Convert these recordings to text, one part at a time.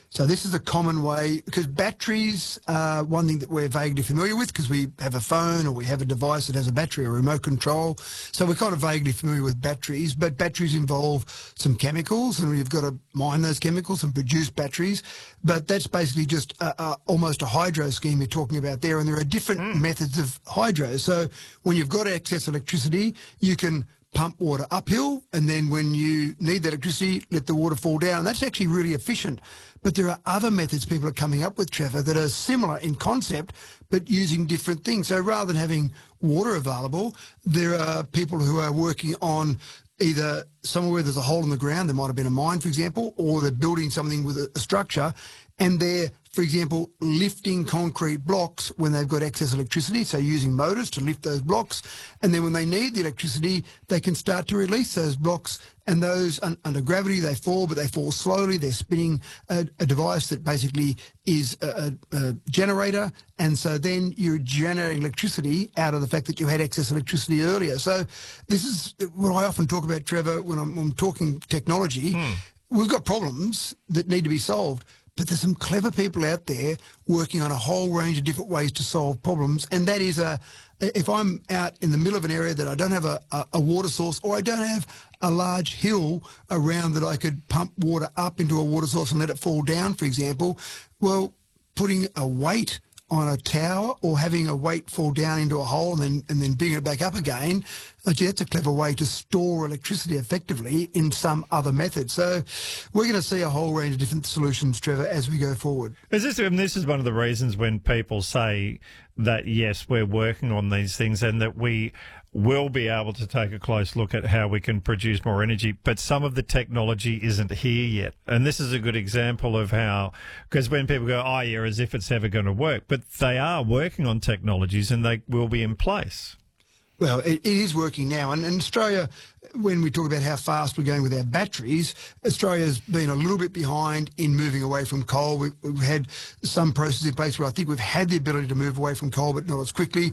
So this is a common way, because batteries are one thing that we're vaguely familiar with because we have a phone or we have a device that has a battery or remote control. So we're kind of vaguely familiar with batteries, but batteries involve some chemicals and we've got to mine those chemicals and produce batteries. But that's basically just almost a hydro scheme you're talking about there, and there are different methods of hydro. So when you've got excess electricity, you can pump water uphill, and then when you need the electricity, let the water fall down. That's actually really efficient. But there are other methods people are coming up with, Trevor, that are similar in concept, but using different things. So rather than having water available, there are people who are working on either somewhere where there's a hole in the ground, there might have been a mine, for example, or they're building something with a structure, and they're, for example, lifting concrete blocks when they've got excess electricity, so using motors to lift those blocks, and then when they need the electricity, they can start to release those blocks, and those, under gravity, they fall, but they fall slowly. They're spinning a device that basically is a generator, and so then you're generating electricity out of the fact that you had excess electricity earlier. So this is what I often talk about, Trevor, when I'm talking technology. We've got problems that need to be solved, but there's some clever people out there working on a whole range of different ways to solve problems. And that is, if I'm out in the middle of an area that I don't have a water source, or I don't have a large hill around that I could pump water up into a water source and let it fall down, for example, well, putting a weight on a tower or having a weight fall down into a hole and then bringing it back up again, actually that's a clever way to store electricity effectively in some other method. So we're going to see a whole range of different solutions, Trevor, as we go forward. This is one of the reasons when people say that, yes, we're working on these things and that we will be able to take a close look at how we can produce more energy, but some of the technology isn't here yet. And this is a good example of how, because when people go, oh yeah, as if it's ever going to work, but they are working on technologies and they will be in place. Well, it is working now. And Australia, when we talk about how fast we're going with our batteries, Australia's been a little bit behind in moving away from coal. We've had some processes in place where I think we've had the ability to move away from coal, but not as quickly.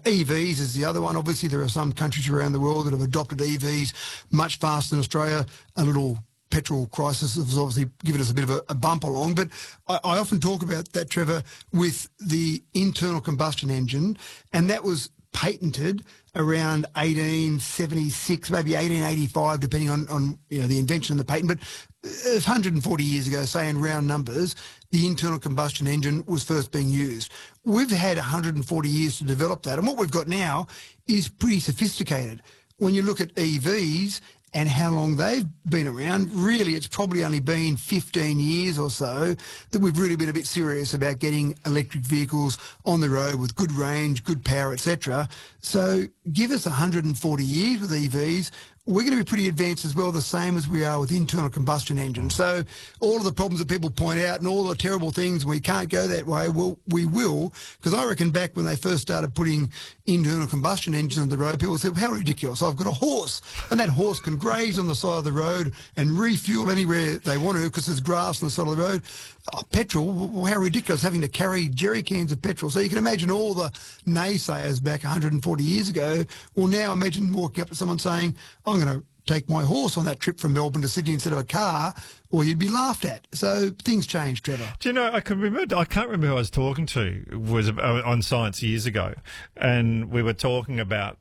EVs is the other one. Obviously, there are some countries around the world that have adopted EVs much faster than Australia. A little petrol crisis has obviously given us a bit of a bump along, but I often talk about that, Trevor, with the internal combustion engine, and that was patented around 1876, maybe 1885, depending on the invention of the patent. But 140 years ago, say in round numbers, the internal combustion engine was first being used. We've had 140 years to develop that, and what we've got now is pretty sophisticated. When you look at EVs and how long they've been around, really it's probably only been 15 years or so that we've really been a bit serious about getting electric vehicles on the road with good range, good power, etc. So give us 140 years with EVs, we're going to be pretty advanced as well, the same as we are with internal combustion engines. So all of the problems that people point out and all the terrible things, we can't go that way, well, we will, because I reckon back when they first started putting internal combustion engines on the road, people said, well, how ridiculous, I've got a horse, and that horse can graze on the side of the road and refuel anywhere they want to because there's grass on the side of the road. Oh, petrol, well, how ridiculous, having to carry jerry cans of petrol. So you can imagine all the naysayers back 140 years ago. Well, now imagine walking up to someone saying, I'm going to take my horse on that trip from Melbourne to Sydney instead of a car, or you'd be laughed at. So things change, Trevor. Do you know, I can't remember who I was talking to, was on Science years ago, and we were talking about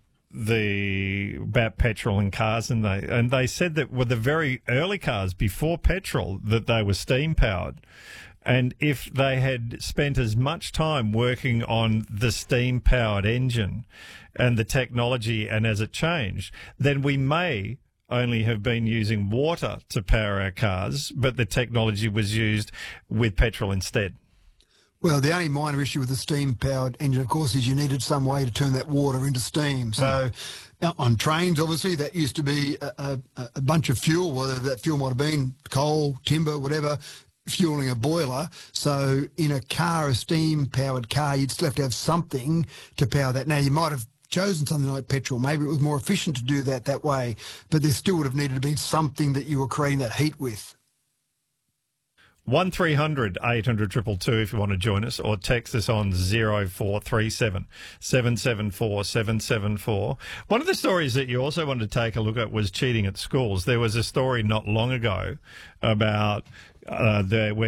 petrol and cars, and they said that with the very early cars before petrol that they were steam powered, and if they had spent as much time working on the steam powered engine and the technology, and as it changed, then we may only have been using water to power our cars, but the technology was used with petrol instead. Well, the only minor issue with the steam-powered engine, of course, is you needed some way to turn that water into steam. So now on trains, obviously, that used to be a bunch of fuel, whether that fuel might have been coal, timber, whatever, fueling a boiler. So in a car, a steam-powered car, you'd still have to have something to power that. Now, you might have chosen something like petrol. Maybe it was more efficient to do that way, but there still would have needed to be something that you were creating that heat with. 1300 800 222 if you want to join us, or text us on 0437 774 774. One of the stories that you also wanted to take a look at was cheating at schools. There was a story not long ago about where